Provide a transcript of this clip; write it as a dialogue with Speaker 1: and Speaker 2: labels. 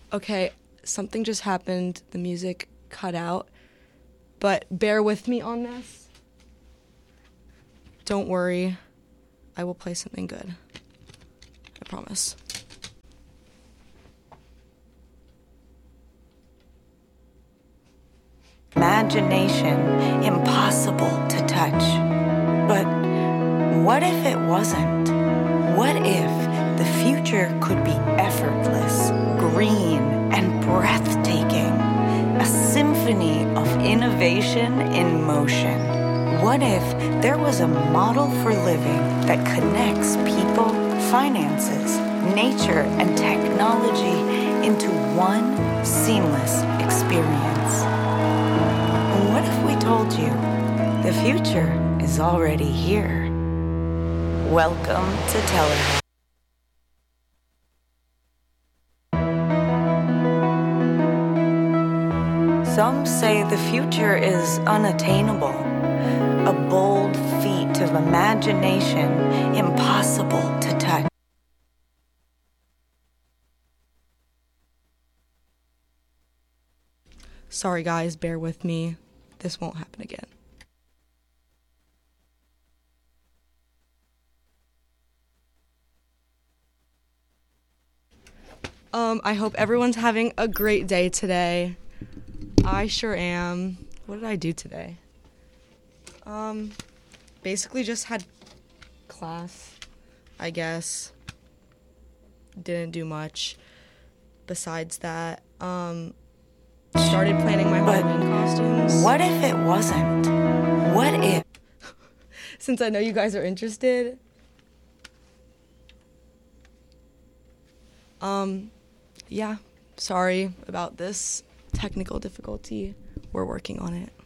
Speaker 1: Okay, something just happened. The music cut out. But bear with me on this. Don't worry. I will play something good. I promise.
Speaker 2: Imagination impossible to touch. But what if it wasn't? What if the future could be effortless, green, and breathtaking? A symphony of innovation in motion. What if there was a model for living that connects people, finances, nature, and technology into one seamless experience? What if we told you the future is already here? Welcome to Telehealth. Some say the future is unattainable, a bold feat of imagination impossible to touch.
Speaker 1: Sorry guys, bear with me. This won't happen again. I hope everyone's having a great day today. I sure am. What did I do today? Basically just had class, I guess. Didn't do much besides that. Started planning my Halloween costumes.
Speaker 2: What if it wasn't? What if?
Speaker 1: Since I know you guys are interested. Yeah, sorry about this technical difficulty. We're working on it.